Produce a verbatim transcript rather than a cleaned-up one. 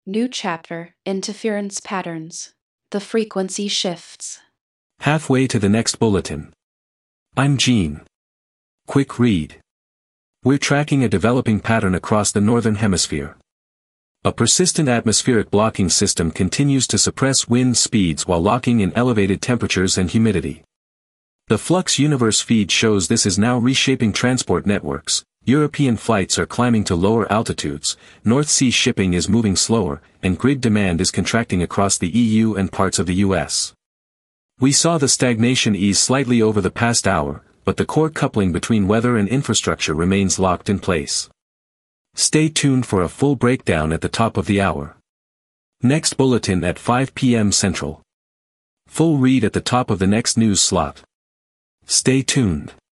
New chapter, interference patterns. The frequency shifts. Halfway to the next bulletin. I'm Gene. Quick read. We're tracking a developing pattern across the northern hemisphere. A persistent atmospheric blocking system continues to suppress wind speeds while locking in elevated temperatures and humidity. The Flux Universe feed shows this is now reshaping transport networks. European flights are climbing to lower altitudes, North Sea shipping is moving slower, and grid demand is contracting across the E U and parts of the U S. We saw the stagnation ease slightly over the past hour, but the core coupling between weather and infrastructure remains locked in place. Stay tuned for a full breakdown at the top of the hour. Next bulletin at five p m Central. Full read at the top of the next news slot. Stay tuned.